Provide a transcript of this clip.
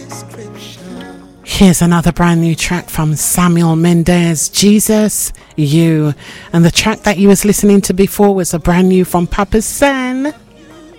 Here's another brand new track from Samuel Mendez, Jesus, You. And the track that you was listening to before was a brand new from Papa San.